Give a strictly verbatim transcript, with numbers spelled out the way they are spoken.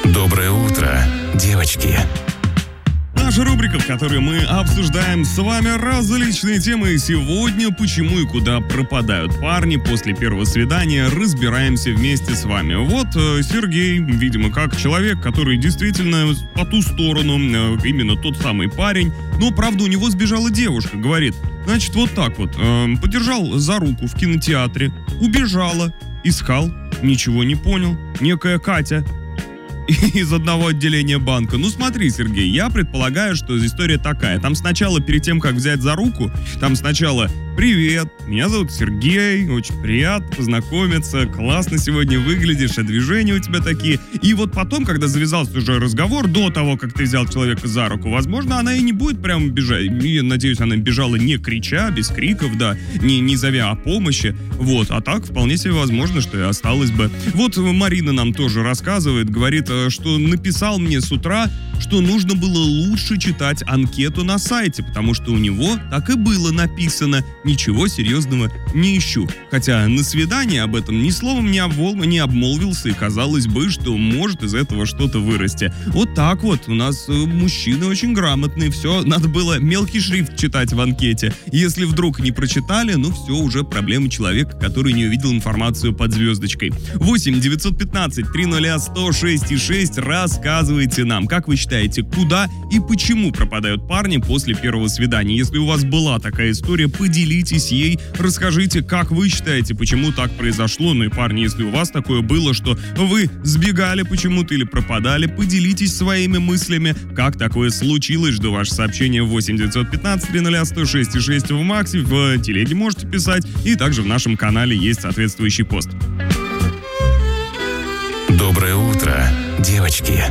Доброе утро, девочки. Наша рубрика, в которой мы обсуждаем с вами различные темы. Сегодня почему и куда пропадают парни после первого свидания, разбираемся вместе с вами. Вот э, Сергей, видимо, как человек, который действительно по ту сторону, э, именно тот самый парень, но, правда, у него сбежала девушка, говорит, значит, вот так вот, э, подержал за руку в кинотеатре, убежала, искал, ничего не понял, некая Катя из одного отделения банка. Ну смотри, Сергей, я предполагаю, что история такая. Там сначала, перед тем, как взять за руку, там сначала «Привет, меня зовут Сергей, очень приятно познакомиться, классно сегодня выглядишь, а движения у тебя такие». И вот потом, когда завязался уже разговор, до того, как ты взял человека за руку, возможно, она и не будет прямо бежать. Я надеюсь, она бежала не крича, без криков, да, не, не зовя о помощи. Вот, а так вполне себе возможно, что и осталось бы. Вот Марина нам тоже рассказывает, говорит, что написал мне с утра, что нужно было лучше читать анкету на сайте, потому что у него так и было написано «Ничего серьезного не ищу». Хотя на свидании об этом ни словом не, обвол... не обмолвился, и казалось бы, что может из этого что-то вырасти. Вот так вот, у нас мужчины очень грамотные, все, надо было мелкий шрифт читать в анкете. Если вдруг не прочитали, ну все, уже проблема человека, который не увидел информацию под звездочкой. восемь девятьсот пятнадцать триста сто шесть и шесть, рассказывайте нам, как вы считаете, куда и почему пропадают парни после первого свидания. Если у вас была такая история, поделитесь ей, расскажите, как вы считаете, почему так произошло. Ну и, парни, если у вас такое было, что вы сбегали почему-то или пропадали, поделитесь своими мыслями, как такое случилось. Жду ваше сообщение в восемь девятьсот пятнадцать триста сто шесть и шесть в Максе, в телеге можете писать, и также в нашем канале есть соответствующий пост. Доброе утро, девочки.